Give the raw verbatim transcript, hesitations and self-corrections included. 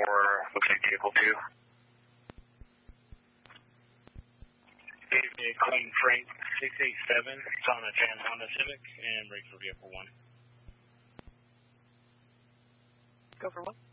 for, looks like vehicle two. David Clean Freight six eight seven, it's on a Trans Honda Civic, and ready for vehicle one. Go for one.